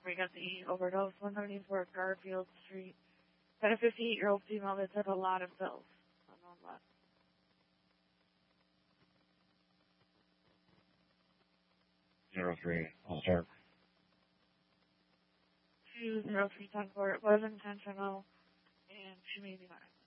frequency overdose, 174 Garfield Street. Got a 58-year-old female that took a lot of pills. Unknown left. 03, I'll start. 20310-4, it was intentional, and she may be not.